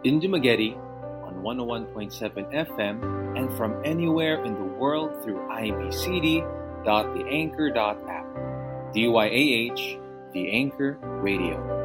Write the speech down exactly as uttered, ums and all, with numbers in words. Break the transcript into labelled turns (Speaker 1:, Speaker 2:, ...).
Speaker 1: in Dumaguete on one oh one point seven F M and from anywhere in the world through i b c d dot the anchor dot app. D Y A H, The Anchor Radio.